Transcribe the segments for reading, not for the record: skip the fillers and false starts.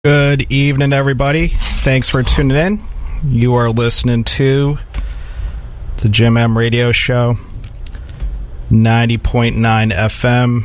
Good evening, everybody. Thanks for tuning in. You are listening to the Jim M Radio Show, 90.9 FM,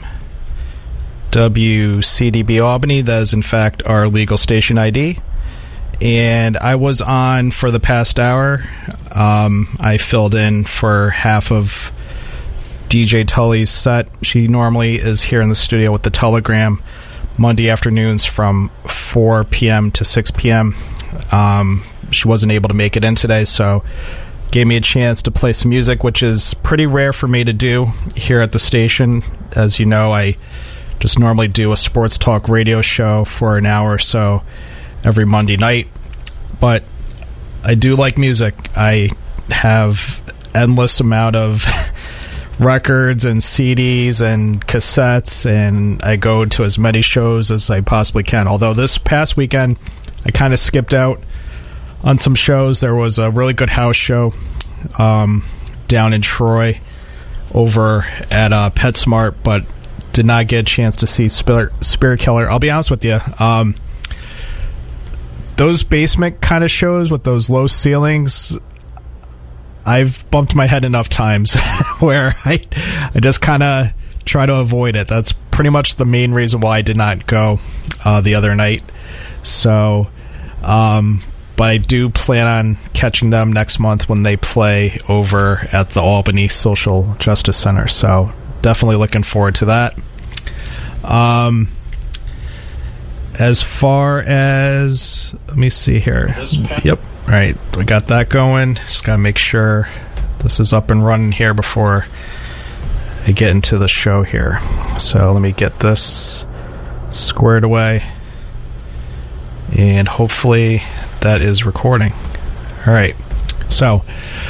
WCDB Albany. That is, in fact, our legal station ID. And I was on for the past hour. I filled in for half of DJ Tully's set. She normally is here in the studio with the Telegram Monday afternoons from 4 p.m. to 6 p.m. She wasn't able to make it in today, so gave me a chance to play some music, which is pretty rare for me to do here at the station. As you know, I just normally do a sports talk radio show for an hour or so every Monday night. But I do like music. I have endless amount of records and CDs and cassettes, and I go to as many shows as I possibly can. Although this past weekend, I kind of skipped out on some shows. There was a really good house show down in Troy over at PetSmart, but did not get a chance to see Spirit Killer. I'll be honest with you. Those basement kind of shows with those low ceilings, I've bumped my head enough times where I just kind of try to avoid it. That's pretty much the main reason why I did not go the other night. So, but I do plan on catching them next month when they play over at the Albany Social Justice Center. So definitely looking forward to that. As far as, let me see here. Yep. All right, we got that going. Just got to make sure this is up and running here before I get into the show here. So let me get this squared away. And hopefully that is recording. All right. So,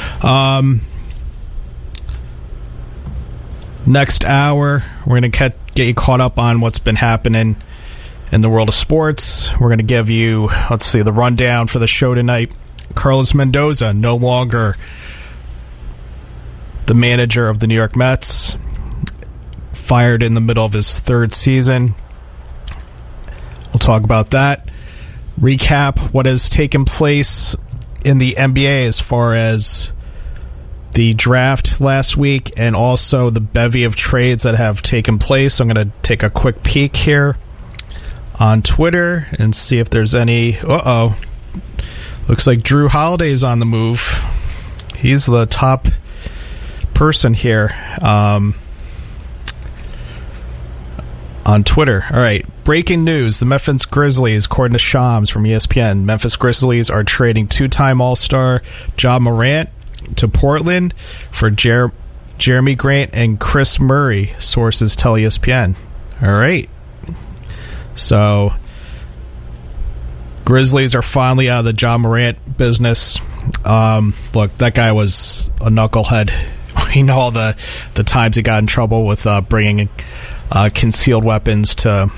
next hour, we're going to get you caught up on what's been happening in the world of sports. We're going to give you, let's see, the rundown for the show tonight. Carlos Mendoza, no longer the manager of the New York Mets, fired in the middle of his third season. We'll talk about that. Recap what has taken place in the NBA as far as the draft last week and also the bevy of trades that have taken place. I'm going to take a quick peek here on Twitter and see if there's any... Looks like Drew Holiday's on the move. He's the top person here on Twitter. All right, breaking news. The Memphis Grizzlies, according to Shams from ESPN, Memphis Grizzlies are trading two-time All-Star Ja Morant to Portland for Jeremy Grant and Chris Murray, sources tell ESPN. All right. So Grizzlies are finally out of the Ja Morant business. Look, that guy was a knucklehead. We know all the times he got in trouble with bringing concealed weapons to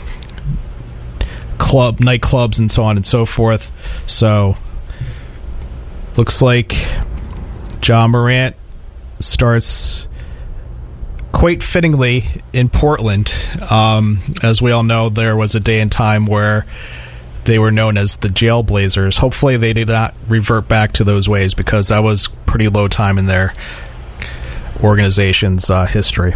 nightclubs and so on and so forth. So, looks like Ja Morant starts quite fittingly in Portland. As we all know, there was a day and time where they were known as the Jailblazers. Hopefully they did not revert back to those ways, because that was pretty low time in their organization's history.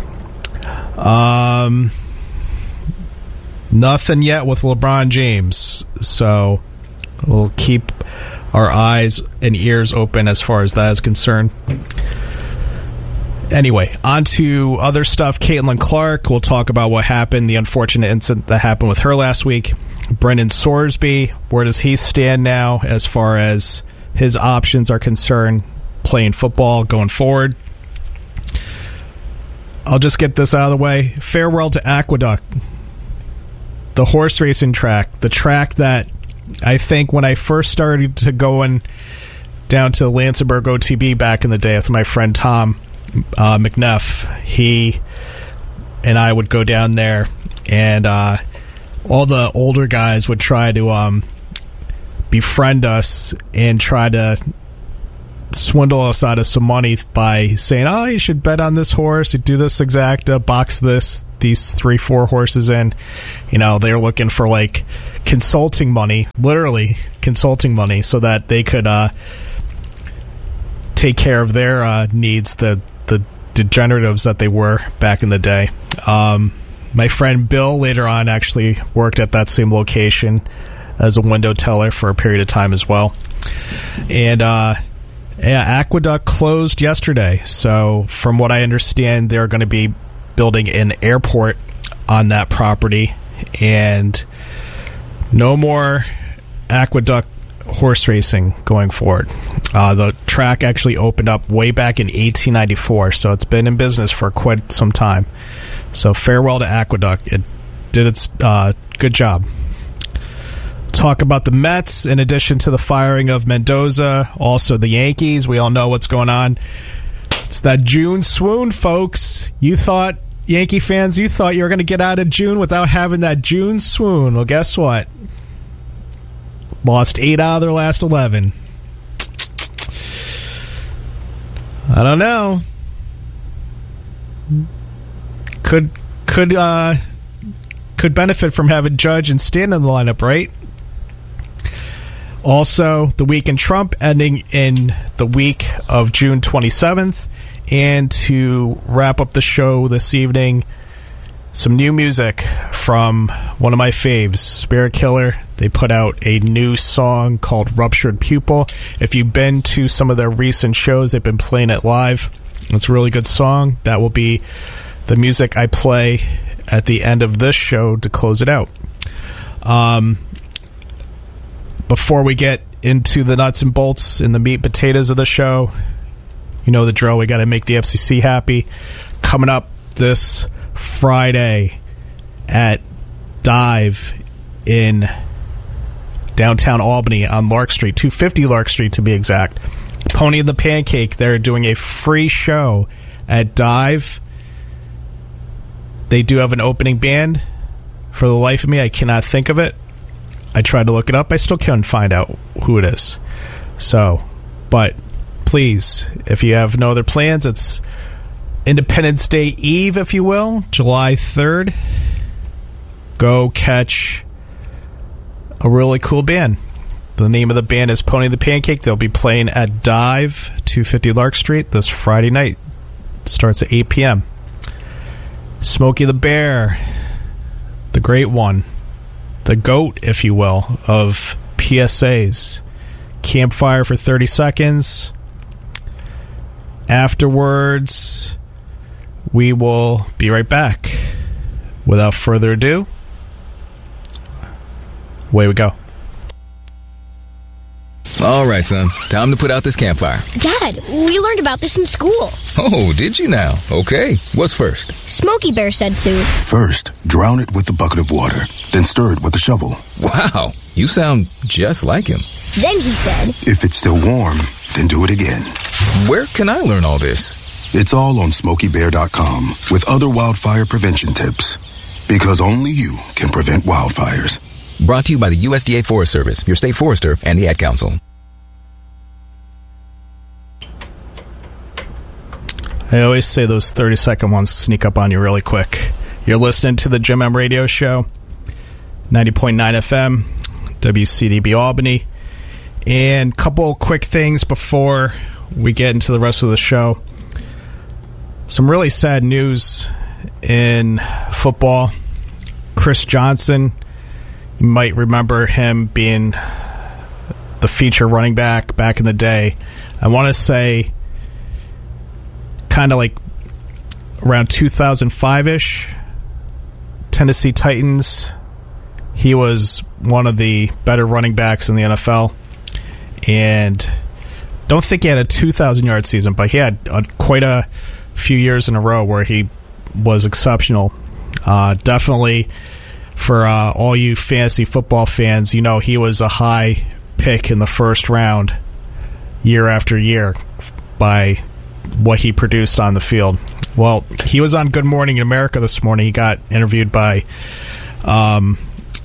Nothing yet with LeBron James, so we'll keep our eyes and ears open as far as that is concerned. Anyway, on to other stuff. Caitlin Clark, we'll talk about what happened, the unfortunate incident that happened with her last week. Brendan Sorsby, where does he stand now as far as his options are concerned playing football going forward? I'll just get this out of the way. Farewell to Aqueduct, the horse racing track, the track that I think when I first started to going down to Lansingburg OTB back in the day with my friend Tom McNeff, he and I would go down there, and all the older guys would try to befriend us and try to swindle us out of some money by saying, oh, you should bet on this horse, you do this exacta, box these 3-4 horses in. They're looking for like consulting money, literally consulting money, so that they could take care of their needs, the degeneratives that they were back in the day. My friend Bill later on actually worked at that same location as a window teller for a period of time as well. And Aqueduct closed yesterday. So from what I understand, they're going to be building an airport on that property, and no more Aqueduct horse racing going forward. The track actually opened up way back in 1894, so it's been in business for quite some time. So farewell to Aqueduct. It did its good job. Talk about the Mets in addition to the firing of Mendoza, also the Yankees. We all know what's going on. It's that June swoon, folks. Yankee fans, you thought you were going to get out of June without having that June swoon. Well, guess what? Lost 8 out of their last 11. I don't know. Could benefit from having Judge and Stanton in the lineup, right? Also, the week in Trump ending in the week of June 27th. And to wrap up the show this evening, some new music from one of my faves, Spirit Killer. They put out a new song called Ruptured Pupil. If you've been to some of their recent shows, they've been playing it live. It's a really good song. That will be the music I play at the end of this show to close it out. Before we get into the nuts and bolts and the meat and potatoes of the show, you know the drill. We got to make the FCC happy. Coming up this Friday at Dive in downtown Albany on Lark Street, 250 Lark Street to be exact. Pony and the Pancake, they're doing a free show at Dive. They do have an opening band. For the life of me, I cannot think of it. I tried to look it up. I still couldn't find out who it is. So, but please, if you have no other plans, it's Independence Day Eve, if you will, July 3rd. Go catch a really cool band. The name of the band is Pony the Pancake. They'll be playing at Dive, 250 Lark Street, this Friday night. It starts at 8 p.m. Smokey the Bear, the great one, the GOAT, if you will, of PSAs. Campfire for 30 seconds. Afterwards, we will be right back. Without further ado, away we go. All right, son. Time to put out this campfire. Dad, we learned about this in school. Oh, did you now? Okay. What's first? Smokey Bear said to. First, drown it with a bucket of water, then stir it with a shovel. Wow, you sound just like him. Then he said, if it's still warm, then do it again. Where can I learn all this? It's all on SmokeyBear.com with other wildfire prevention tips. Because only you can prevent wildfires. Brought to you by the USDA Forest Service, your state forester, and the Ad Council. I always say those 30-second ones sneak up on you really quick. You're listening to the Jim M Radio Show, 90.9 FM, WCDB Albany. And a couple quick things before we get into the rest of the show. Some really sad news in football. Chris Johnson, you might remember him being the feature running back in the day. I want to say kind of like around 2005-ish, Tennessee Titans. He was one of the better running backs in the NFL. And don't think he had a 2,000-yard season, but he had quite a few years in a row where he was exceptional. Definitely for all you fantasy football fans, you know he was a high pick in the first round year after year by what he produced on the field. Well, he was on Good Morning America this morning. He got interviewed by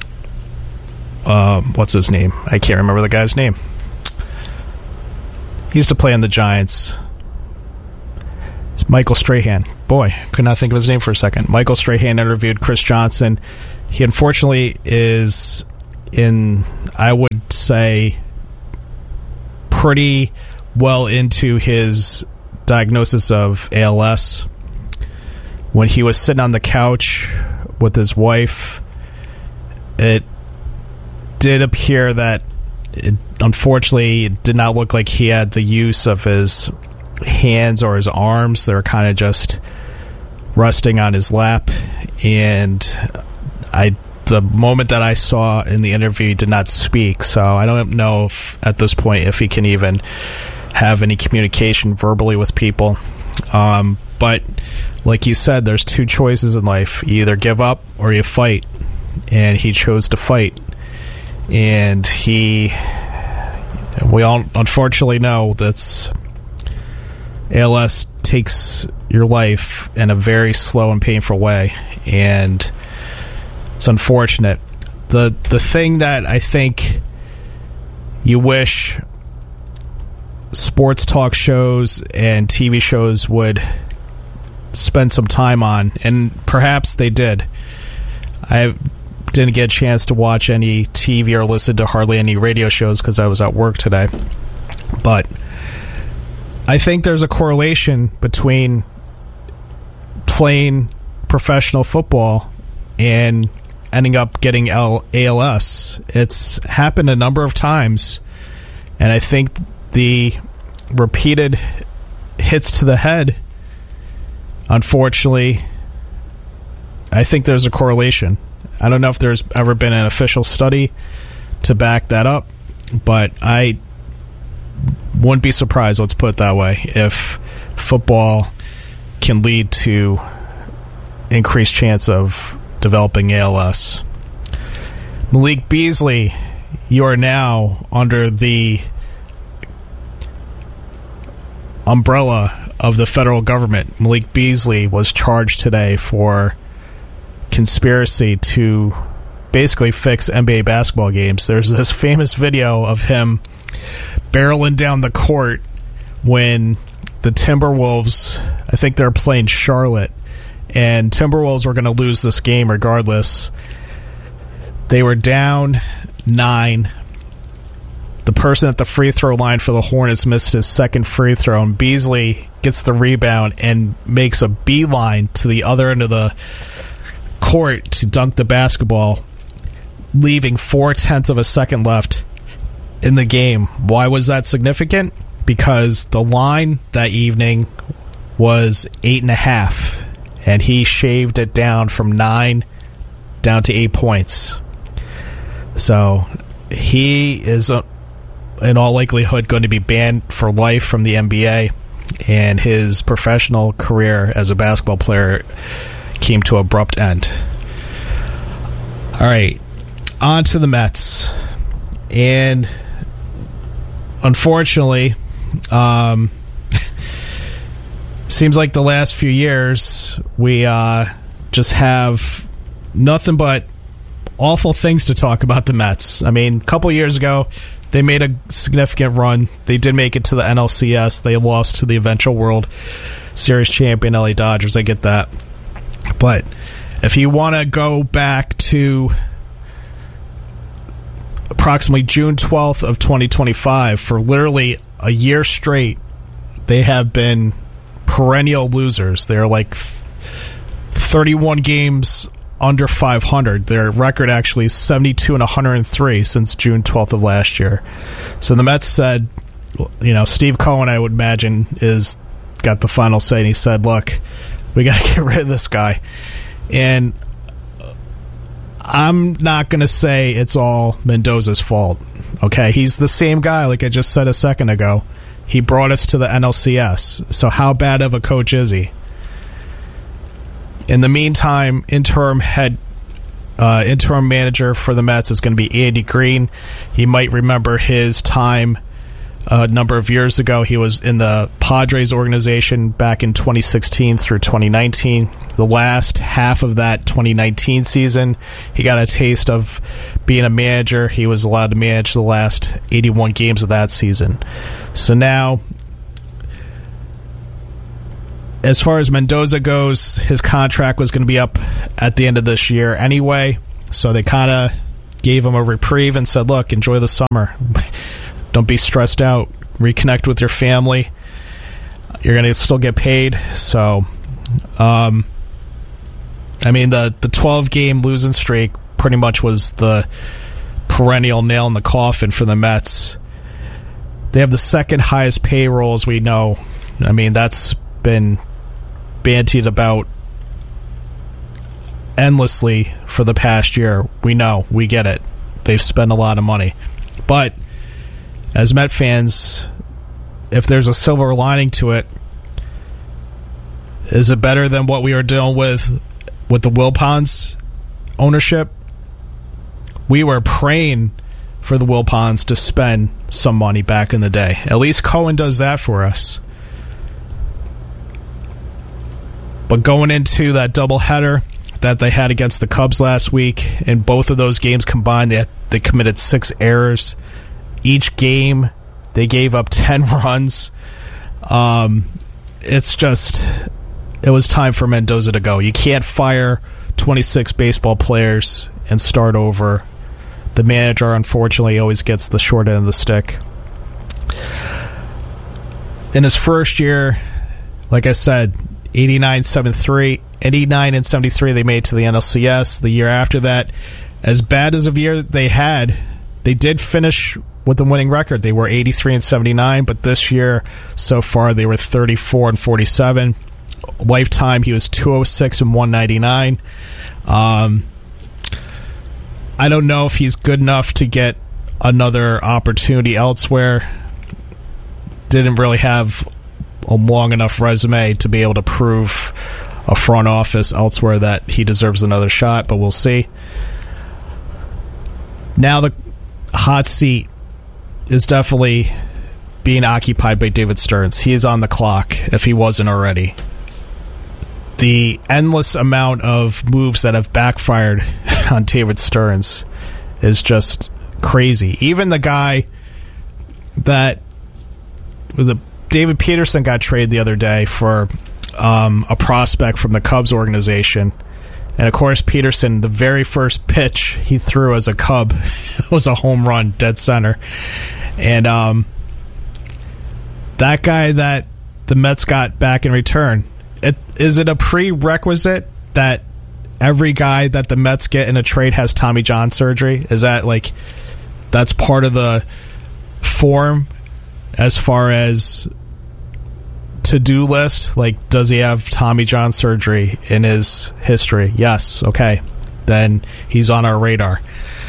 what's his name? I can't remember the guy's name. He used to play on the Giants. It's Michael Strahan. Boy, could not think of his name for a second. Michael Strahan interviewed Chris Johnson. He unfortunately is in, I would say, pretty well into his diagnosis of ALS. When he was sitting on the couch with his wife, it did appear that unfortunately it did not look like he had the use of his hands or his arms. They were kind of just resting on his lap, and the moment that I saw in the interview, he did not speak, so I don't know if at this point if he can even have any communication verbally with people. But like you said, there's two choices in life. You either give up or you fight, and he chose to fight. And we all unfortunately know that ALS takes your life in a very slow and painful way, and it's unfortunate. The thing that I think you wish sports talk shows and TV shows would spend some time on, and perhaps they did. I didn't get a chance to watch any TV or listen to hardly any radio shows because I was at work today. But I think there's a correlation between playing professional football and ending up getting ALS. It's happened a number of times, and I think the repeated hits to the head, unfortunately, I think there's a correlation. I don't know if there's ever been an official study to back that up, but I wouldn't be surprised, let's put it that way, if football can lead to increased chance of developing ALS. Malik Beasley, you are now under the umbrella of the federal government. Malik Beasley was charged today for conspiracy to basically fix NBA basketball games. There's this famous video of him barreling down the court when the Timberwolves, I think they're playing Charlotte, and Timberwolves were going to lose this game regardless. They were down 9. The person at the free throw line for the Hornets missed his second free throw, and Beasley gets the rebound and makes a beeline to the other end of the court to dunk the basketball, leaving 0.4 of a second left in the game. Why was that significant? Because the line that evening was 8.5, and he shaved it down from 9 down to 8 points. So he is in all likelihood going to be banned for life from the NBA, and his professional career as a basketball player came to an abrupt end. All right, on to the Mets. And unfortunately, seems like the last few years we just have nothing but awful things to talk about the Mets. I mean, a couple years ago, they made a significant run. They did make it to the NLCS. They lost to the eventual World Series champion LA Dodgers. I get that. But if you want to go back to approximately June 12th of 2025, for literally a year straight, they have been perennial losers. They're like 31 games under 500. Their record actually is 72-103 since June 12th of last year. So the Mets said, Steve Cohen, I would imagine, got the final say, and he said, look, we got to get rid of this guy. And I'm not going to say it's all Mendoza's fault. Okay, he's the same guy, like I just said a second ago. He brought us to the NLCS. So how bad of a coach is he? In the meantime, interim manager for the Mets is going to be Andy Green. You might remember his time a number of years ago. He was in the Padres organization back in 2016 through 2019. the last half of that 2019 season. He got a taste of being a manager. He was allowed to manage the last 81 games of that season. So now, as far as Mendoza goes, his contract was going to be up at the end of this year anyway. So they kind of gave him a reprieve and said, look, enjoy the summer. Don't be stressed out. Reconnect with your family. You're going to still get paid. So, I mean, the 12-game losing streak pretty much was the perennial nail in the coffin for the Mets. They have the second highest payroll, as we know. I mean, that's been bantied about endlessly for the past year. We know. We get it. They've spent a lot of money. But as Met fans, if there's a silver lining to it, is it better than what we were dealing with the Wilpons ownership? We were praying for the Wilpons to spend some money back in the day. At least Cohen does that for us. But going into that doubleheader that they had against the Cubs last week, in both of those games combined, they committed 6 errors. Each game, they gave up 10 runs. It was time for Mendoza to go. You can't fire 26 baseball players and start over. The manager, unfortunately, always gets the short end of the stick. In his first year, like I said, 89-73, 89 and 73, they made to the NLCS. The year after that, as bad as a year they had, they did finish with the winning record. They were 83 and 79, but this year, so far, they were 34 and 47. Lifetime, he was 206 and 199. I don't know if he's good enough to get another opportunity elsewhere. Didn't really have a long enough resume to be able to prove a front office elsewhere that he deserves another shot, but we'll see. Now the hot seat is definitely being occupied by David Stearns. He is on the clock, if he wasn't already. The endless amount of moves that have backfired on David Stearns is just crazy. Even the guy that David Peterson got traded the other day for a prospect from the Cubs organization. And, of course, Peterson, the very first pitch he threw as a Cub was a home run, dead center. And that guy that the Mets got back in return, is it a prerequisite that every guy that the Mets get in a trade has Tommy John surgery? Is that, like, that's part of the form as far as to-do list? Like, does he have Tommy John surgery in his history? Yes. Okay. Then he's on our radar.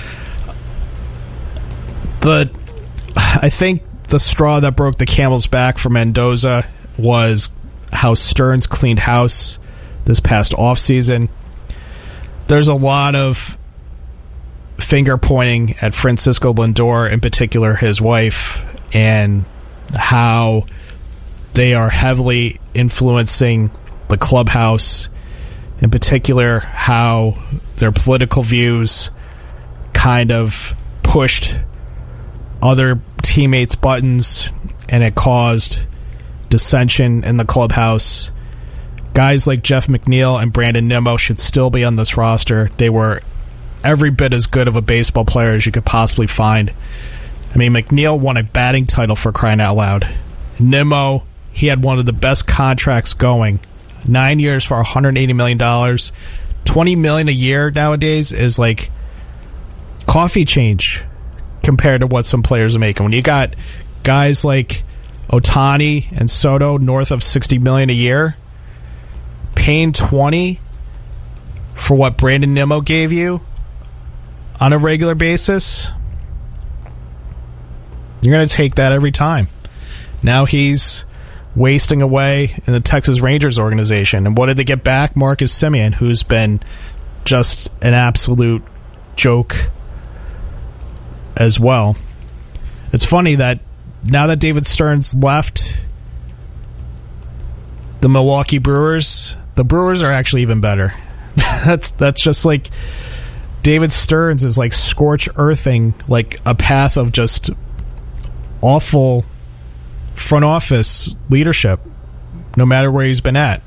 I think the straw that broke the camel's back for Mendoza was how Stearns cleaned house this past offseason. There's a lot of finger pointing at Francisco Lindor, in particular his wife, and how they are heavily influencing the clubhouse, in particular how their political views kind of pushed other teammates' buttons, and it caused dissension in the clubhouse. Guys like Jeff McNeil and Brandon Nimmo should still be on this roster. They were every bit as good of a baseball player as you could possibly find. I mean, McNeil won a batting title, for crying out loud. Nimmo, he had one of the best contracts going. 9 years for $180 million. $20 million a year nowadays is like coffee change compared to what some players are making. When you got guys like Ohtani and Soto north of $60 million a year, paying $20 for what Brandon Nimmo gave you on a regular basis, you're going to take that every time. Now he's wasting away in the Texas Rangers organization. And what did they get back? Marcus Semien, who's been just an absolute joke as well. It's funny that now that David Stearns left the Milwaukee Brewers, The Brewers are actually even better. That's just like David Stearns is like scorch earthing like a path of just awful front office leadership, no matter where he's been at.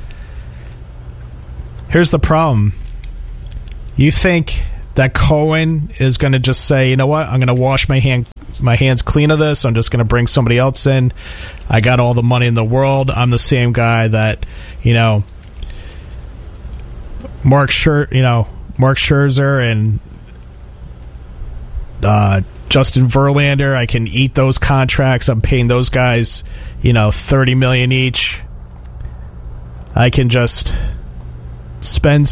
Here's the problem. You think that Cohen is going to just say, you know what, I'm going to wash my hands clean of this. I'm just going to bring somebody else in. I got all the money in the world. I'm the same guy that, Mark Scherzer and Justin Verlander, I can eat those contracts. I'm paying those guys, $30 million each. I can just spend.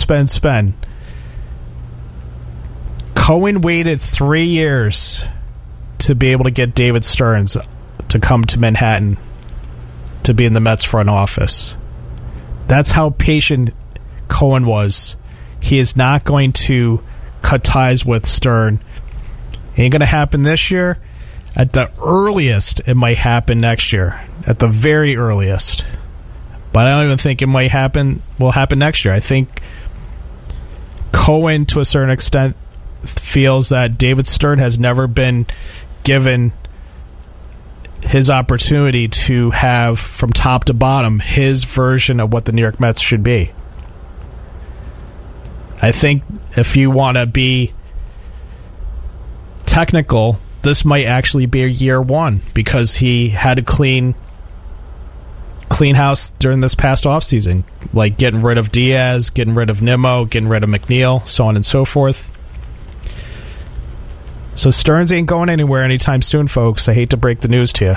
Cohen waited 3 years to be able to get David Stearns to come to Manhattan to be in the Mets front office. That's how patient Cohen was. He is not going to cut ties with Stern. Ain't going to happen this year. At the earliest, it might happen next year. At the very earliest. But I don't even think it will happen next year. I think Cohen, to a certain extent, feels that David Stern has never been given his opportunity to have, from top to bottom, his version of what the New York Mets should be. I think if you want to be technical, this might actually be a year one because he had to clean house during this past offseason, like getting rid of Diaz, getting rid of Nimmo, getting rid of McNeil, so on and so forth. So Stearns ain't going anywhere anytime soon, folks. I hate to break the news to you.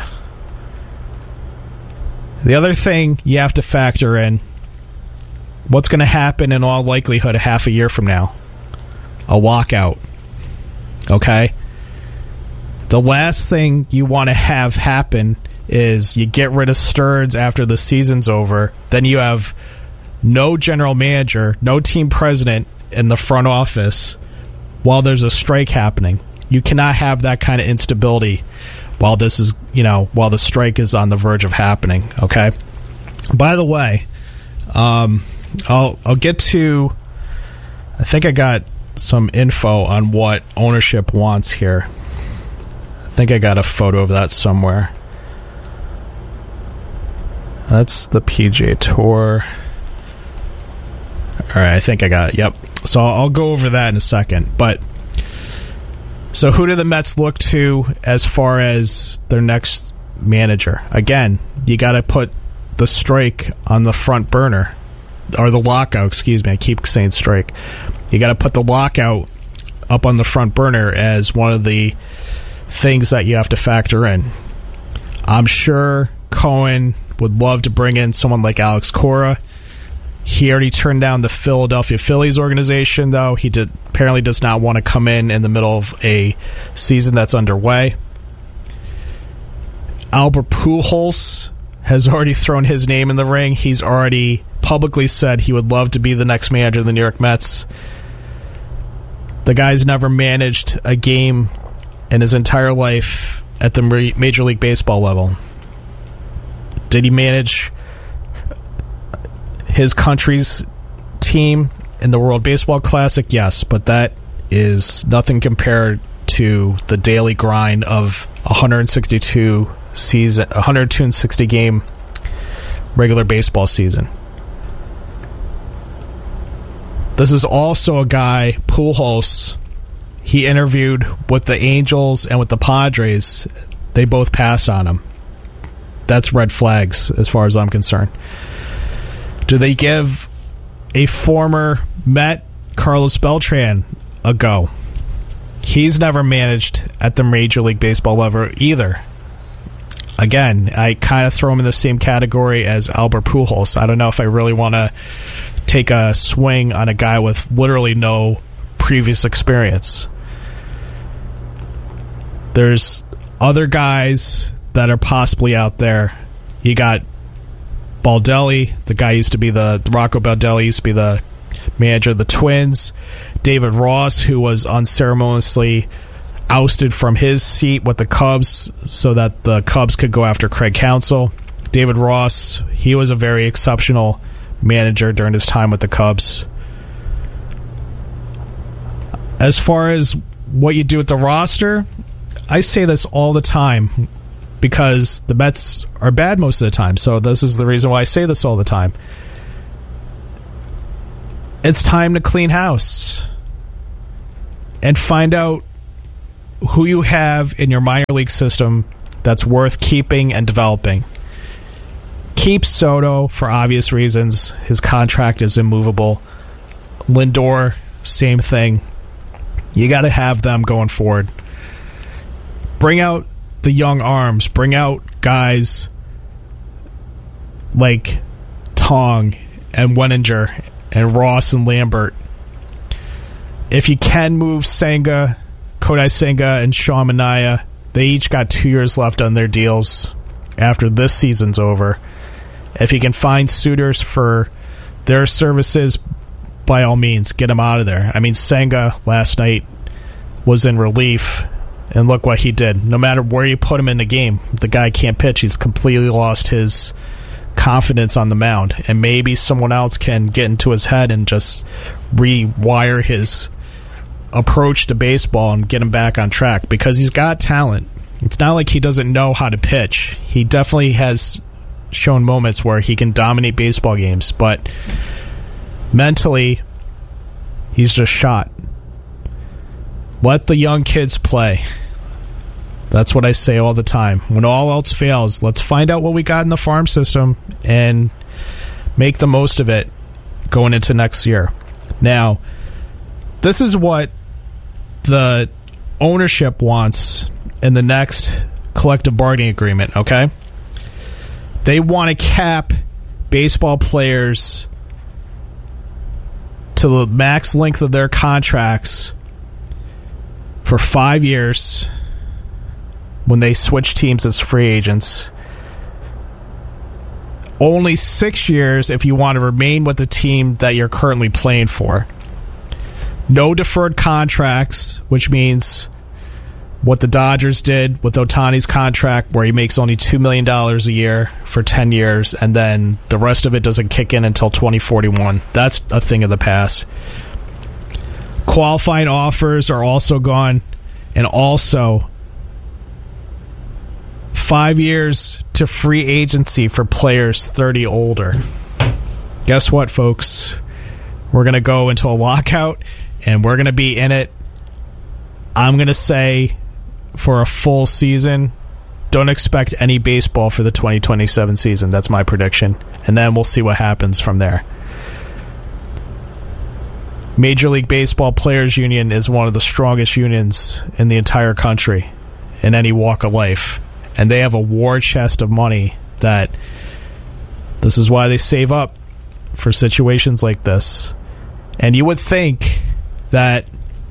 The other thing you have to factor in, what's going to happen in all likelihood a half a year from now? A lockout. Okay? The last thing you want to have happen is you get rid of Stearns after the season's over. Then you have no general manager, no team president in the front office while there's a strike happening. You cannot have that kind of instability while this is, while the strike is on the verge of happening. Okay? By the way, I'll get to, I think I got some info on what ownership wants here. I think I got a photo of that somewhere. That's the PGA Tour. All right, I think I got it. Yep. So I'll go over that in a second. But so who do the Mets look to as far as their next manager? Again, you got to put the strike on the front burner. Or the lockout, excuse me. I keep saying strike. You got to put the lockout up on the front burner as one of the things that you have to factor in. I'm sure Cohen would love to bring in someone like Alex Cora. He already turned down the Philadelphia Phillies organization, though. He apparently does not want to come in the middle of a season that's underway. Albert Pujols has already thrown his name in the ring. He's already publicly said he would love to be the next manager of the New York Mets. The guy's never managed a game in his entire life at the Major League Baseball level. Did he manage his country's team in the World Baseball Classic? Yes, but that is nothing compared to the daily grind of 160 game regular baseball season. This is also a guy, Pujols. He interviewed with the Angels and with the Padres. They both passed on him. That's red flags as far as I'm concerned. Do they give a former Met, Carlos Beltran, a go? He's never managed at the Major League Baseball level either. Again, I kind of throw him in the same category as Albert Pujols. I don't know if I really want to take a swing on a guy with literally no previous experience. There's other guys that are possibly out there. You got Baldelli, the guy used to be Rocco Baldelli used to be the manager of the Twins. David Ross, who was unceremoniously ousted from his seat with the Cubs so that the Cubs could go after Craig Counsell. David Ross, he was a very exceptional manager during his time with the Cubs. As far as what you do with the roster, I say this all the time because the Mets are bad most of the time. So this is the reason why I say this all the time. It's time to clean house and find out who you have in your minor league system that's worth keeping and developing. Keep Soto for obvious reasons. His contract is immovable. Lindor, same thing. You got to have them going forward. Bring out the young arms. Bring out guys like Tong and Wenninger and Ross and Lambert. If you can move Senga, Kodai Senga, and Sean Manaea, they each got 2 years left on their deals after this season's over. If you can find suitors for their services, by all means, get them out of there. I mean, Senga last night was in relief, and look what he did. No matter where you put him in the game, the guy can't pitch. He's completely lost his confidence on the mound, and maybe someone else can get into his head and just rewire his approach to baseball and get him back on track, because he's got talent. It's not like he doesn't know how to pitch. He definitely has shown moments where he can dominate baseball games, but mentally, he's just shot. Let the young kids play. That's what I say all the time. When all else fails, let's find out what we got in the farm system and make the most of it going into next year. Now, this is what the ownership wants in the next collective bargaining agreement, okay? They want to cap baseball players to the max length of their contracts for 5 years when they switch teams as free agents. Only 6 years if you want to remain with the team that you're currently playing for. No deferred contracts, which means what the Dodgers did with Ohtani's contract, where he makes only $2 million a year for 10 years, and then the rest of it doesn't kick in until 2041. That's a thing of the past. Qualifying offers are also gone, and also 5 years to free agency for players 30 older. Guess what, folks? We're going to go into a lockout, and we're going to be in it, I'm going to say, for a full season. Don't expect any baseball for the 2027 season. That's my prediction. And then we'll see what happens from there. Major League Baseball Players Union is one of the strongest unions in the entire country in any walk of life. And they have a war chest of money that this is why they save up for situations like this. And you would think that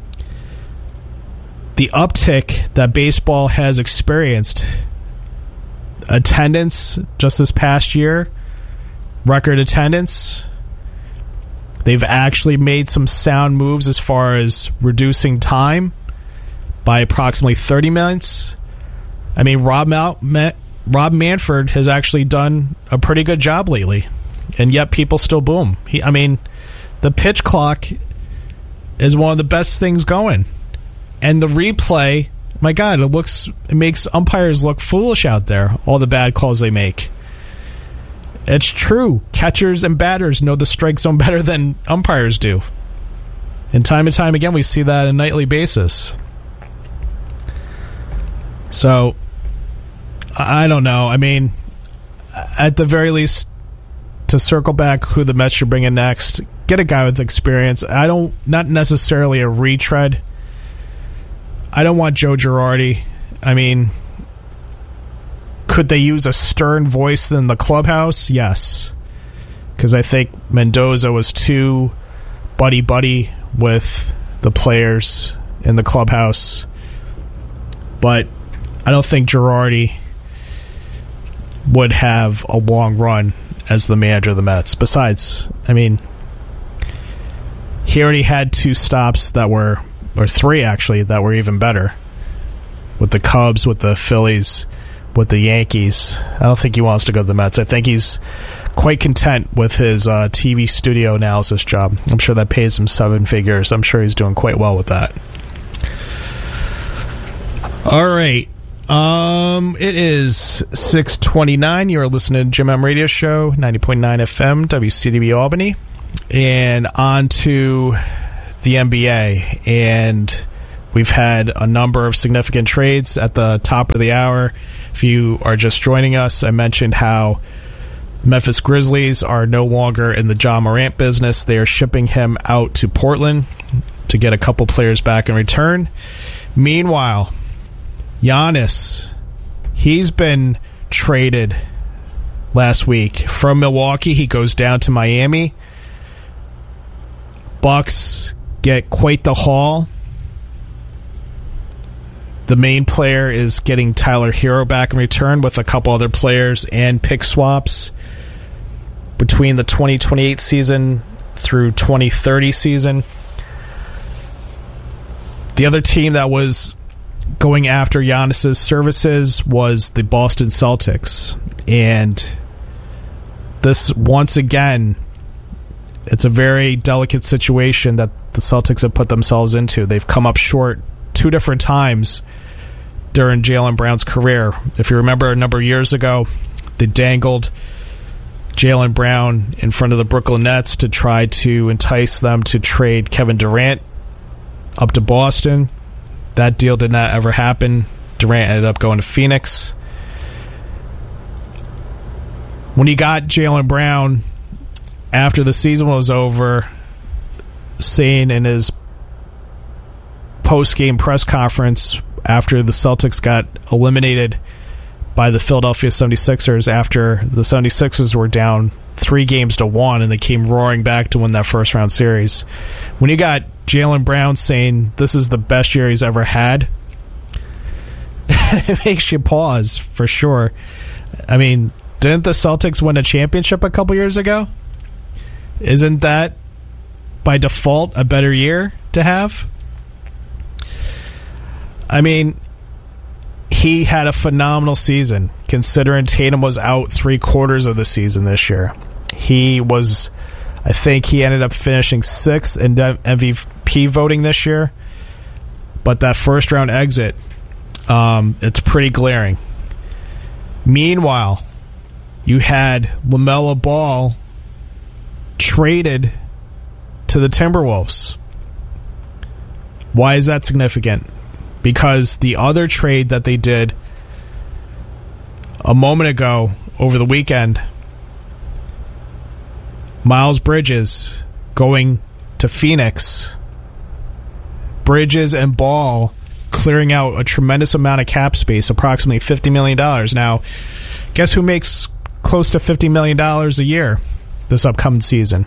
the uptick that baseball has experienced, attendance just this past year, record attendance, they've actually made some sound moves as far as reducing time by approximately 30 minutes. I mean, Rob Manfred has actually done a pretty good job lately, and yet people still boom. The pitch clock is one of the best things going. And the replay, my God, it makes umpires look foolish out there, all the bad calls they make. It's true. Catchers and batters know the strike zone better than umpires do. And time again, we see that on a nightly basis. So, I don't know. I mean, at the very least, to circle back who the Mets should bring in next, get a guy with experience. Not necessarily a retread. I don't want Joe Girardi. I mean, could they use a stern voice in the clubhouse? Yes. Because I think Mendoza was too buddy-buddy with the players in the clubhouse. But I don't think Girardi would have a long run as the manager of the Mets. Besides, I mean, he already had 2 stops that were, or 3 actually, that were even better. With the Cubs, with the Phillies, with the Yankees. I don't think he wants to go to the Mets. I think he's quite content with his TV studio analysis job. I'm sure that pays him 7 figures. I'm sure he's doing quite well with that. All right. It is 6:29. You are listening to Jim M Radio Show, 90.9 FM, WCDB Albany. And on to the NBA. And we've had a number of significant trades at the top of the hour. If you are just joining us, I mentioned how Memphis Grizzlies are no longer in the Ja Morant business. They are shipping him out to Portland to get a couple players back in return. Meanwhile, Giannis, he's been traded last week from Milwaukee. He goes down to Miami. Bucks get quite the haul. The main player is getting Tyler Hero back in return with a couple other players and pick swaps between the 2028 season through 2030 season. The other team that was going after Giannis's services was the Boston Celtics. And this, once again, it's a very delicate situation that the Celtics have put themselves into. They've come up short 2 different times during Jaylen Brown's career. If you remember a number of years ago, they dangled Jaylen Brown in front of the Brooklyn Nets to try to entice them to trade Kevin Durant up to Boston. That deal did not ever happen. Durant ended up going to Phoenix. When you got Jaylen Brown, after the season was over, saying in his post-game press conference after the Celtics got eliminated by the Philadelphia 76ers, after the 76ers were down 3-1 and they came roaring back to win that first-round series. When you got Jaylen Brown saying this is the best year he's ever had, it makes you pause for sure. I mean, didn't the Celtics win a championship a couple years ago? Isn't that by default a better year to have? I mean, he had a phenomenal season considering Tatum was out 3/4 of the season this year. I think he ended up finishing 6th in MVP voting this year. But that first round exit, it's pretty glaring. Meanwhile, you had LaMelo Ball traded to the Timberwolves. Why is that significant? Because the other trade that they did a moment ago over the weekend, Miles Bridges going to Phoenix, Bridges and Ball clearing out a tremendous amount of cap space, approximately $50 million. Now, guess who makes close to $50 million a year this upcoming season?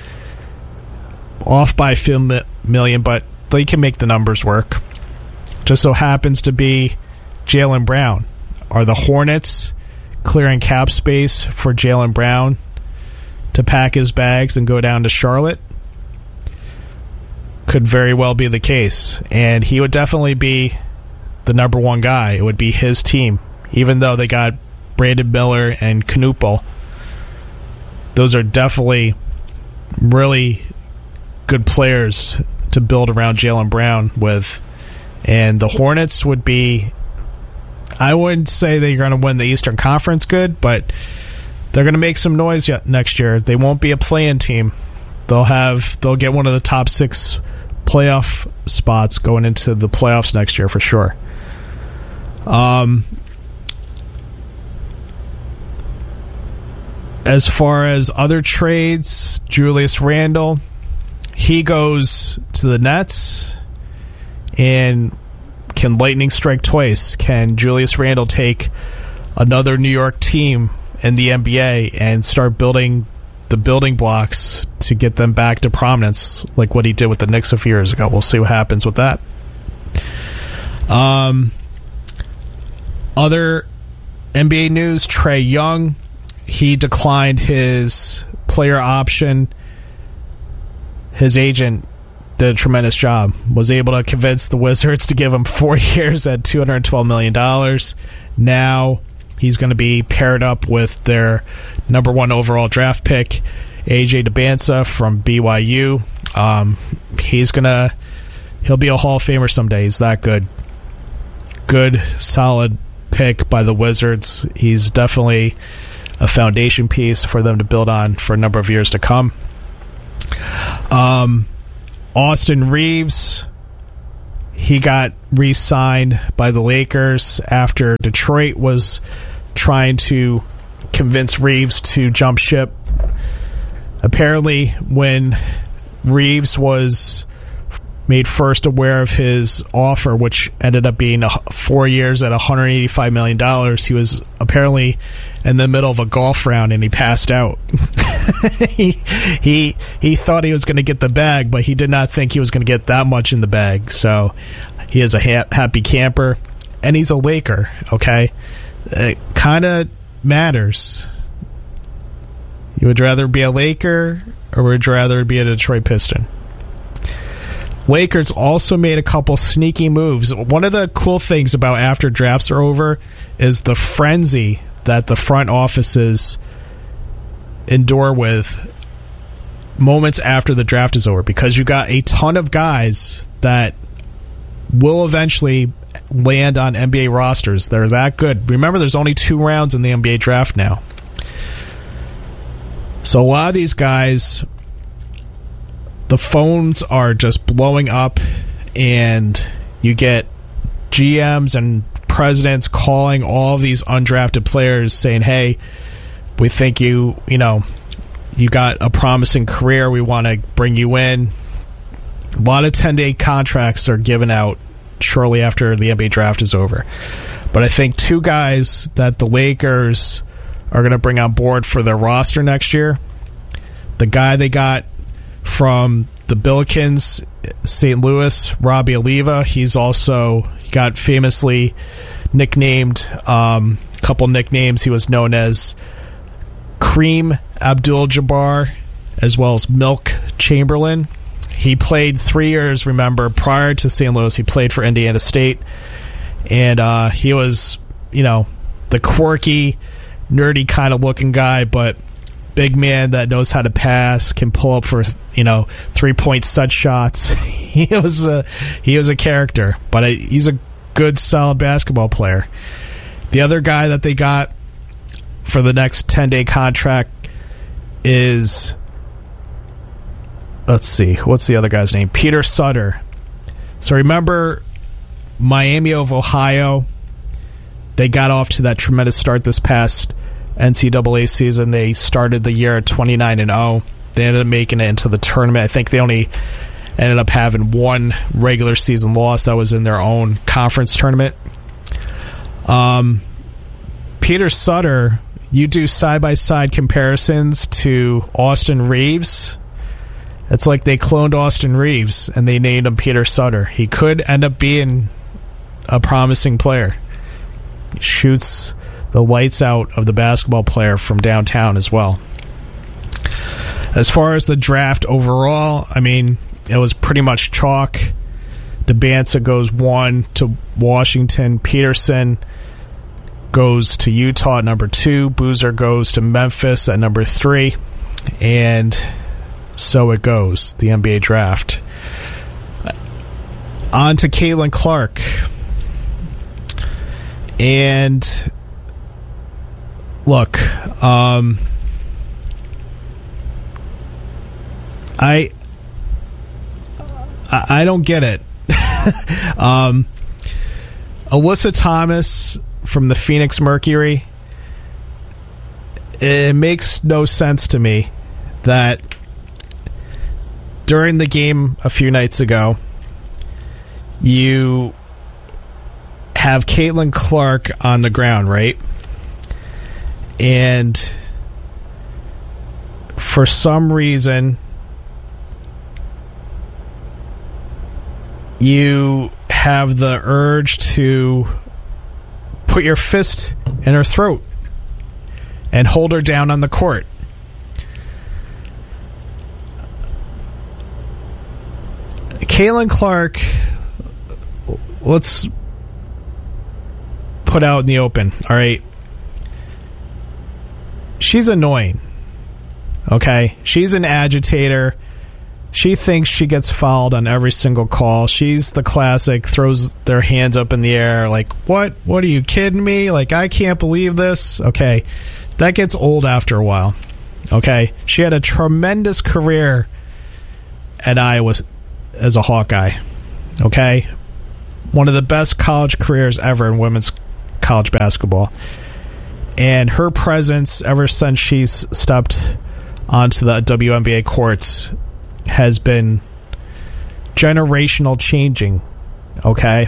Off by a few million, but they can make the numbers work. Just so happens to be Jaylen Brown. Are the Hornets clearing cap space for Jaylen Brown to pack his bags and go down to Charlotte? Could very well be the case. And he would definitely be the number one guy. It would be his team. Even though they got Brandon Miller and Knupel. Those are definitely really good players to build around Jaylen Brown with. And the Hornets would be, I wouldn't say they're going to win the Eastern Conference good, but they're going to make some noise next year. They won't be a play-in team. They'll get one of the top 6 playoff spots going into the playoffs next year for sure. As far as other trades, Julius Randle, he goes to the Nets. And can lightning strike twice? Can Julius Randle take another New York team in the NBA and start building the building blocks to get them back to prominence like what he did with the Knicks a few years ago? We'll see what happens with that. Other NBA news, Trae Young, he declined his player option. His agent did a tremendous job. Was able to convince the Wizards to give him 4 years at $212 million. Now He's going to be paired up with their number 1 overall draft pick, AJ DeBanza from BYU. He'll be a Hall of Famer someday. He's that good. Good, solid pick by the Wizards. He's definitely a foundation piece for them to build on for a number of years to come. Austin Reeves, he got re-signed by the Lakers after Detroit was trying to convince Reeves to jump ship. Apparently, when Reeves was made first aware of his offer, which ended up being 4 years at $185 million, he was apparently in the middle of a golf round and he passed out. he thought he was going to get the bag, but he did not think he was going to get that much in the bag. So he is a happy camper, and he's a Laker, okay? It kind of matters. You would rather be a Laker or would you rather be a Detroit Piston? Lakers also made a couple sneaky moves. One of the cool things about after drafts are over is the frenzy that the front offices endure with moments after the draft is over, because you got a ton of guys that will eventually land on NBA rosters. They're that good. Remember, there's only 2 rounds in the NBA draft now. So a lot of these guys, the phones are just blowing up, and you get GMs and presidents calling all of these undrafted players saying, hey, we think you got a promising career. We want to bring you in. A lot of 10-day contracts are given out shortly after the NBA draft is over. But I think 2 guys that the Lakers are going to bring on board for their roster next year, the guy they got from the Billikens, St. Louis, Robbie Oliva. He got famously nicknamed, a couple nicknames. He was known as Kareem Abdul-Jabbar, as well as Milk Chamberlain. He played 3 years, remember, prior to St. Louis. He played for Indiana State. And he was, the quirky, nerdy kind of looking guy, but big man that knows how to pass, can pull up for 3-point stud shots. He was a character, but he's a good, solid basketball player. The other guy that they got for the next 10-day contract is, let's see, what's the other guy's name? Peter Sutter. So remember Miami of Ohio? They got off to that tremendous start this past NCAA season. They started the year at 29-0. They ended up making it into the tournament. I think they only ended up having 1 regular season loss. That was in their own conference tournament. Peter Sutter, you do side-by-side comparisons to Austin Reeves. It's like they cloned Austin Reeves and they named him Peter Sutter. He could end up being a promising player. He shoots the lights out of the basketball player from downtown as well. As far as the draft overall, it was pretty much chalk. DeBanza goes 1 to Washington. Peterson goes to Utah at number 2. Boozer goes to Memphis at number 3. And so it goes, the NBA draft. On to Caitlin Clark. And look, I don't get it. Alyssa Thomas from the Phoenix Mercury, it makes no sense to me that during the game a few nights ago, you have Caitlin Clark on the ground, right? And for some reason, you have the urge to put your fist in her throat and hold her down on the court. Caitlin Clark, let's put out in the open, all right? she's annoying. Okay? She's an agitator. She thinks she gets fouled on every single call. She's the classic, throws their hands up in the air like, what? What, are you kidding me? Like, I can't believe this. Okay. That gets old after a while. Okay? She had a tremendous career at Iowa as a Hawkeye. Okay? One of the best college careers ever in women's college basketball. And her presence ever since she's stepped onto the WNBA courts has been generational changing. Okay?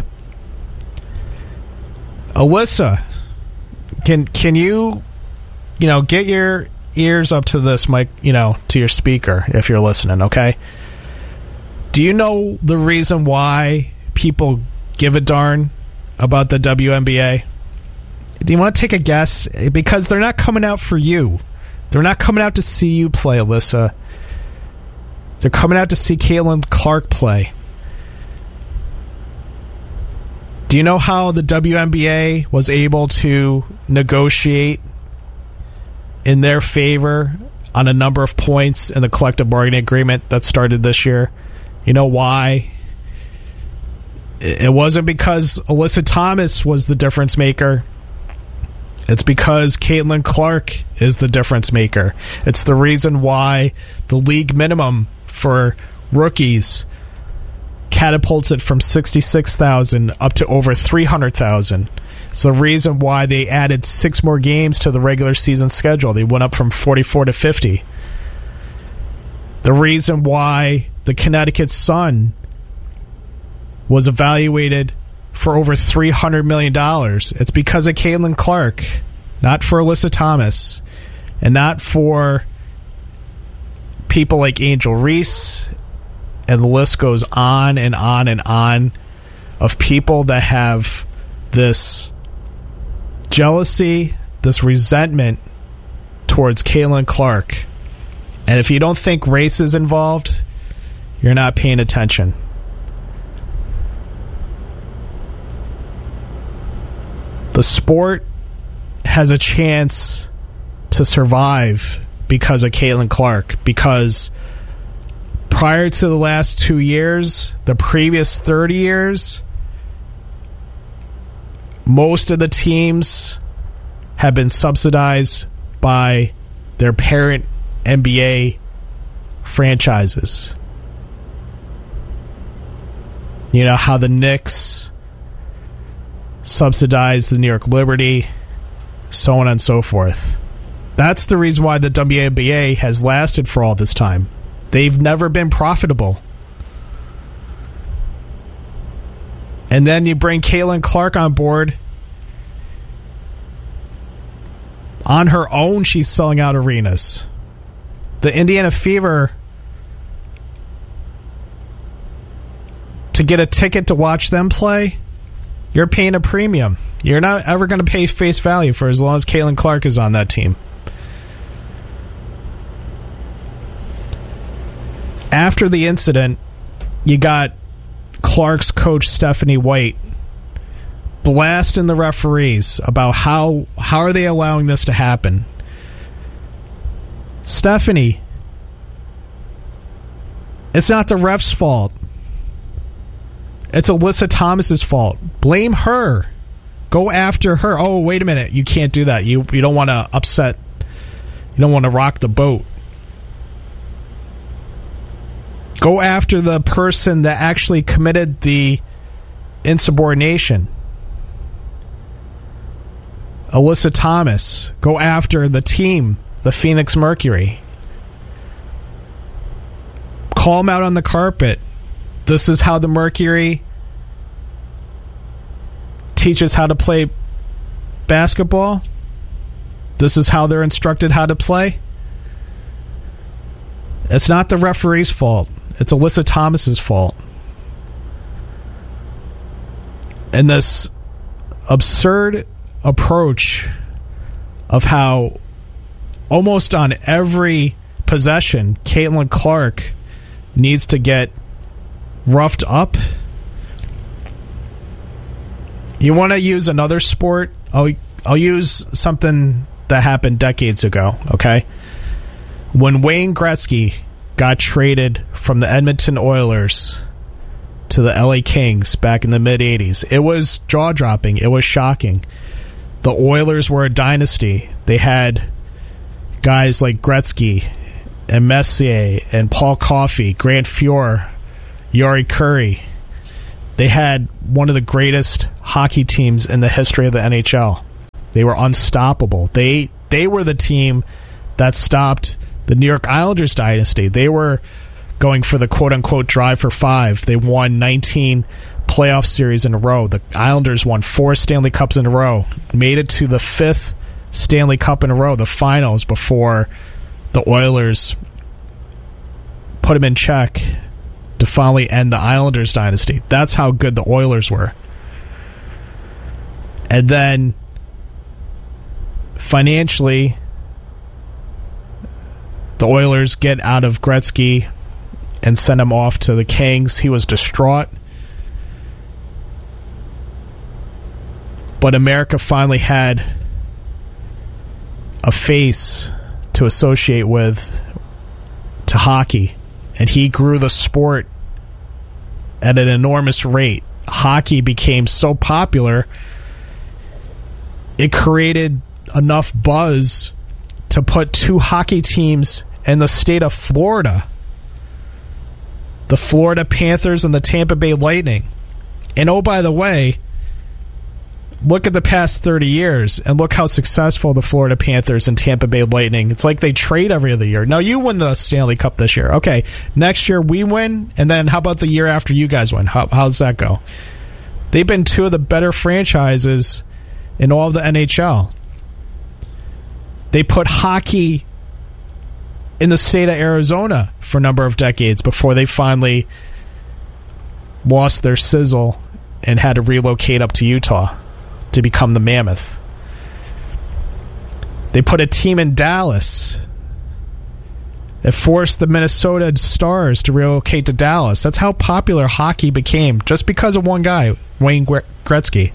Alyssa, can you get your ears up to this mic, to your speaker if you're listening, okay? Do you know the reason why people give a darn about the WNBA? Do you want to take a guess? Because they're not coming out for you. They're not coming out to see you play, Alyssa. They're coming out to see Caitlin Clark play. Do you know how the WNBA was able to negotiate in their favor on a number of points in the collective bargaining agreement that started this year? You know why? It wasn't because Alyssa Thomas was the difference maker. It's because Caitlin Clark is the difference maker. It's the reason why the league minimum for rookies catapults it from 66,000 up to over 300,000. It's the reason why they added 6 more games to the regular season schedule. They went up from 44 to 50. The reason why the Connecticut Sun was evaluated for over $300 million. It's because of Caitlin Clark, not for Alyssa Thomas, and not for people like Angel Reese, and the list goes on and on and on of people that have this jealousy, this resentment towards Caitlin Clark. And if you don't think race is involved, you're not paying attention. The sport has a chance to survive because of Caitlin Clark, because prior to the last 2 years, the previous 30 years, most of the teams have been subsidized by their parent NBA franchises. You know how the Knicks subsidize the New York Liberty, so on and so forth. That's the reason why the WNBA has lasted for all this time. They've never been profitable. And then you bring Caitlin Clark on board. On her own, she's selling out arenas. The Indiana Fever, to get a ticket to watch them play, you're paying a premium. You're not ever going to pay face value for as long as Caitlin Clark is on that team. After the incident, you got Clark's coach Stephanie White blasting the referees about how are they allowing this to happen. Stephanie, it's not the ref's fault. It's Alyssa Thomas's fault. Blame her. Go after her. Oh, wait a minute. You can't do that. You don't want to upset. You don't want to rock the boat. Go after the person that actually committed the insubordination. Alyssa Thomas. Go after the team, the Phoenix Mercury. Call them out on the carpet. This is how the Mercury teaches how to play basketball. This is how they're instructed how to play. It's not the referee's fault. It's Alyssa Thomas's fault. And this absurd approach of how almost on every possession Caitlin Clark needs to get roughed up. You want to use another sport? I'll use something that happened decades ago, okay? When Wayne Gretzky got traded from the Edmonton Oilers to the LA Kings back in the mid-'80s, it was jaw-dropping. It was shocking. The Oilers were a dynasty. They had guys like Gretzky and Messier and Paul Coffey, Grant Fuhr, Yari Curry. They had one of the greatest hockey teams in the history of the NHL. They were unstoppable. They were the team that stopped the New York Islanders dynasty. They were going for the quote-unquote drive for 5. They won 19 playoff series in a row. The Islanders won 4 Stanley Cups in a row, made it to the 5th Stanley Cup in a row, the finals, before the Oilers put them in check to finally end the Islanders dynasty. That's how good the Oilers were. And then financially, the Oilers get out of Gretzky and send him off to the Kings. He was distraught. But America finally had a face to associate with, to hockey. And he grew the sport at an enormous rate. Hockey became so popular, it created enough buzz to put 2 hockey teams in the state of Florida. The Florida Panthers and the Tampa Bay Lightning. And oh, by the way, look at the past 30 years and look how successful the Florida Panthers and Tampa Bay Lightning. It's like they trade every other year. Now, you win the Stanley Cup this year. Okay, next year we win, and then how about the year after you guys win? How's that go? They've been 2 of the better franchises in all of the NHL. They put hockey in the state of Arizona for a number of decades before they finally lost their sizzle and had to relocate up to Utah to become the Mammoth. They put a team in Dallas. It forced the Minnesota Stars to relocate to Dallas. That's how popular hockey became, just because of one guy, Wayne Gretzky.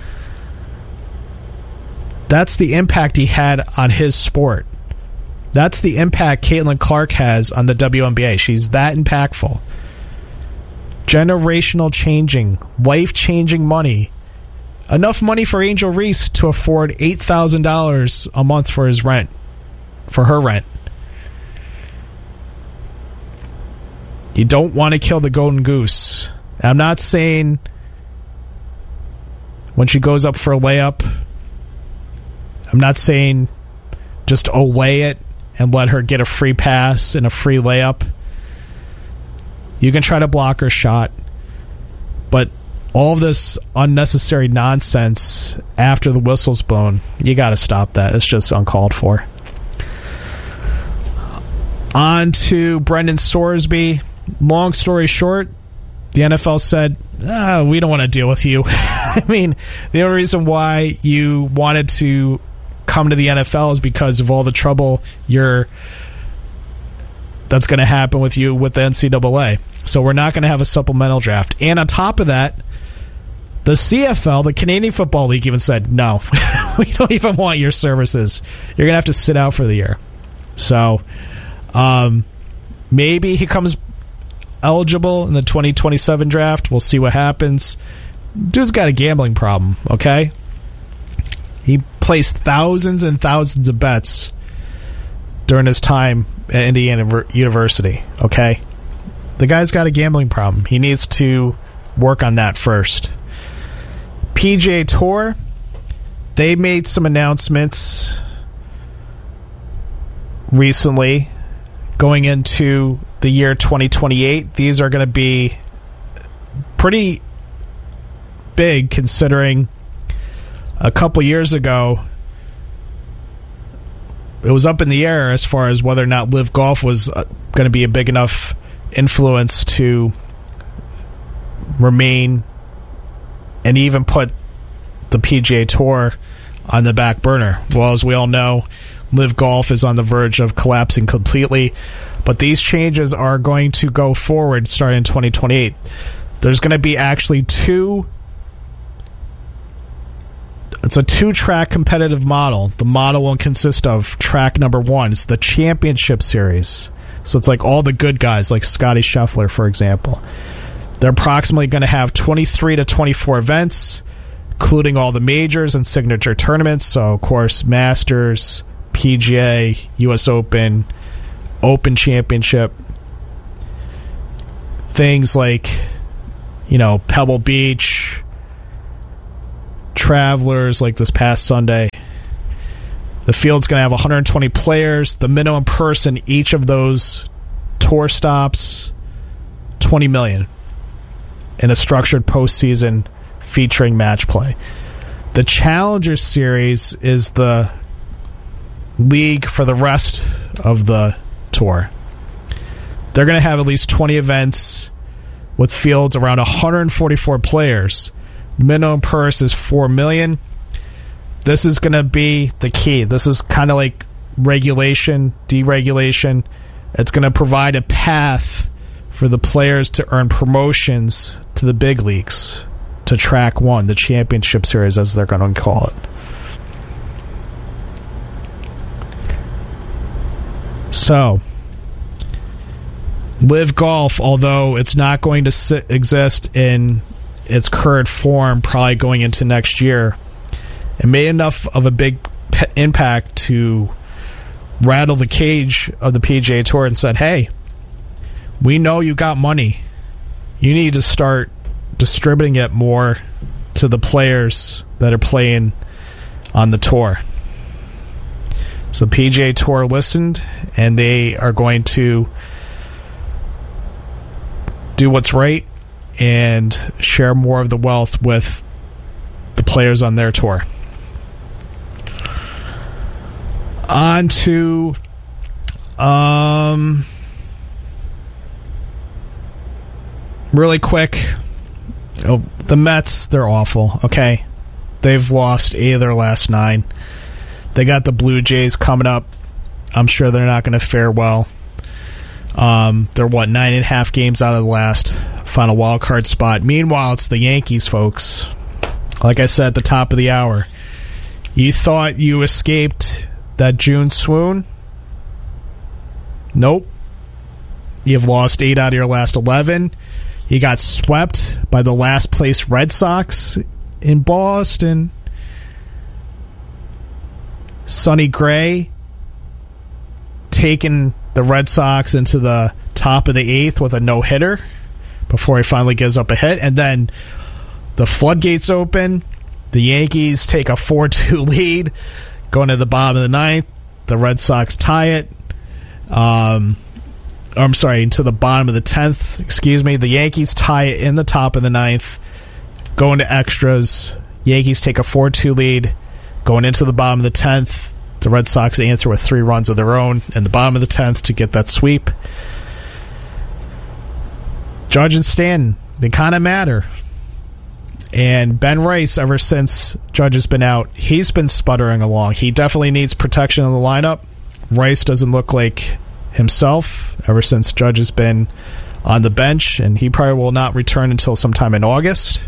That's the impact he had on his sport. That's the impact Caitlin Clark has on the WNBA. She's that impactful. Generational changing, life-changing money. Enough money for Angel Reese to afford $8,000 a month for his rent, for her rent. You don't want to kill the golden goose. I'm not saying when she goes up for a layup, I'm not saying just away it and let her get a free pass and a free layup. You can try to block her shot, but all of this unnecessary nonsense after the whistle's blown, you got to stop that. It's just uncalled for. On to Brendan Sorsby. Long story short, the NFL said, we don't want to deal with you. I mean, the only reason why you wanted to come to the NFL is because of all the trouble that's going to happen with you with the NCAA. So we're not going to have a supplemental draft. And on top of that, the CFL, the Canadian Football League, even said, no, we don't even want your services. You're going to have to sit out for the year. So maybe he comes eligible in the 2027 draft. We'll see what happens. Dude's got a gambling problem, okay? He placed thousands and thousands of bets during his time at Indiana University, okay? The guy's got a gambling problem. He needs to work on that first. PGA Tour, they made some announcements recently going into the year 2028. These are going to be pretty big, considering a couple years ago it was up in the air as far as whether or not Live Golf was going to be a big enough influence to remain and even put the PGA Tour on the back burner. Well, as we all know, Live Golf is on the verge of collapsing completely, but these changes are going to go forward starting in 2028. There's going to be actually 2 It's a 2-track competitive model. The model will consist of track number 1. It's the Championship Series. So it's like all the good guys, like Scotty Scheffler, for example. They're approximately going to have 23 to 24 events, including all the majors and signature tournaments. So, of course, Masters, PGA, U.S. Open, Open Championship. Things like, Pebble Beach, Travelers, like this past Sunday. The field's going to have 120 players. The minimum purse in each of those tour stops, $20 million, in a structured postseason featuring match play. The Challenger Series is the league for the rest of the tour. They're going to have at least 20 events with fields around 144 players. Minimum purse is $4 million. This is going to be the key. This is kind of like regulation, deregulation. It's going to provide a path for the players to earn promotions to the big leagues, to track 1, the Championship Series, as they're going to call it. So, Live Golf, although it's not going to exist in its current form, probably going into next year, it made enough of a big impact to rattle the cage of the PGA Tour and said, hey, we know you got money. You need to start distributing it more to the players that are playing on the tour. So PGA Tour listened, and they are going to do what's right and share more of the wealth with the players on their tour. On to really quick, the Mets, they're awful, okay? They've lost 8 of their last 9. They got the Blue Jays coming up. I'm sure they're not going to fare well. They're, 9.5 games out of the last final wild card spot. Meanwhile, it's the Yankees, folks. Like I said at the top of the hour, you thought you escaped that June swoon? Nope. You've lost 8 out of your last 11. You got swept by the last place Red Sox in Boston. Sonny Gray taking the Red Sox into the top of the 8th with a no-hitter before he finally gives up a hit. And then the floodgates open. The Yankees take a 4-2 lead going to the bottom of the 9th. The Red Sox tie it. Into the bottom of the 10th. Excuse me. The Yankees tie it in the top of the 9th. Going to extras. Yankees take a 4-2 lead. Going into the bottom of the 10th. The Red Sox answer with 3 runs of their own in the bottom of the 10th to get that sweep. Judge and Stanton, they kind of matter. And Ben Rice, ever since Judge has been out, he's been sputtering along. He definitely needs protection in the lineup. Rice doesn't look like himself ever since Judge has been on the bench, and he probably will not return until sometime in August.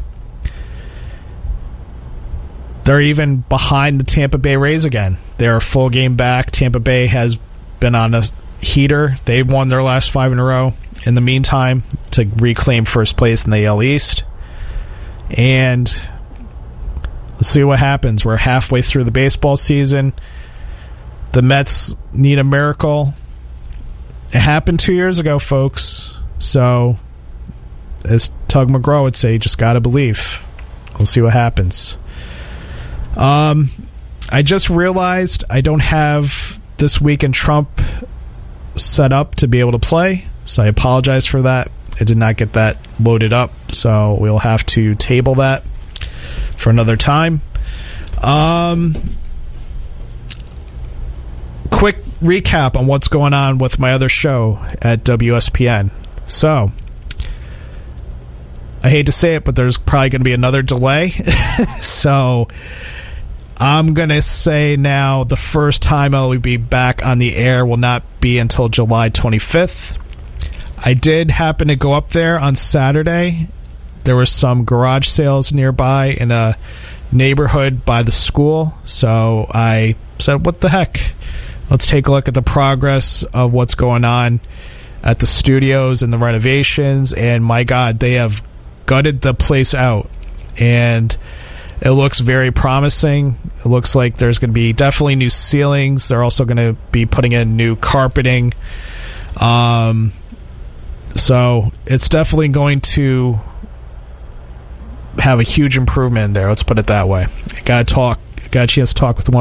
They're even behind the Tampa Bay Rays again. They're a full game back. Tampa Bay has been on a heater. They won their last 5 in a row in the meantime to reclaim first place in the AL East. And let's see what happens. We're halfway through the baseball season. The Mets need a miracle. It happened 2 years ago, folks. So, as Tug McGraw would say, you just got to believe. We'll see what happens. I just realized I don't have This Week in Trump set up to be able to play, so I apologize for that. I did not get that loaded up, so we'll have to table that for another time. Quick recap on what's going on with my other show at WSPN. So, I hate to say it, but there's probably going to be another delay. So, I'm going to say now the first time I'll be back on the air will not be until July 25th. I did happen to go up there on Saturday. There were some garage sales nearby in a neighborhood by the school. So I said, what the heck? Let's take a look at the progress of what's going on at the studios and the renovations. And my God, they have gutted the place out. And it looks very promising. It looks like there's going to be definitely new ceilings. They're also going to be putting in new carpeting. So it's definitely going to have a huge improvement in there. Let's put it that way. Got a chance to talk with one